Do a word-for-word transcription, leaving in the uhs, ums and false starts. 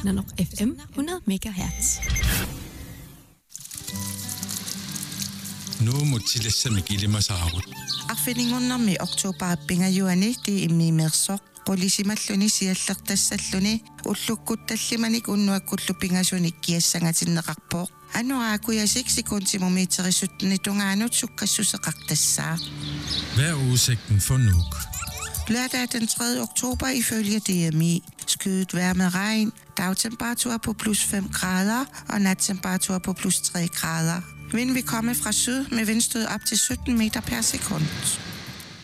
Nanook F M hundrede megahertz. Nu mutilessa mikilimasaarut. Arfilingunnarmi oktoberapingajuani ti immiimersoq qulisimalluni siallertassalluni ullukkut tallimanik unnuakkullu kiassangatinneqarpooq anuaakuyasik sekuntimumiterisuttuni tungaanut sukkassuseqartassaa. Hvad er udsigten for Nuuk? Lørdag den tredje oktober ifølge D M I. Skyet vejr med regn, dagtemperatur på plus fem grader og nattemperatur på plus tre grader. Vind vil komme fra syd med vindstød op til sytten meter per sekund.